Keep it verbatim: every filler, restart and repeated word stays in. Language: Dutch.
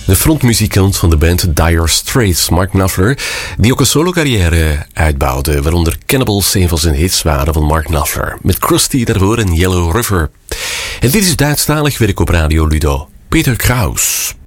De frontmuzikant van de band Dire Straits, Mark Knopfler, die ook een solo-carrière uitbouwde, waaronder Cannibals een van zijn hits waren van Mark Knopfler, met Krusty daarvoor en Yellow River. En dit is Duitsstalig werk op Radio Ludo. Peter Kraus.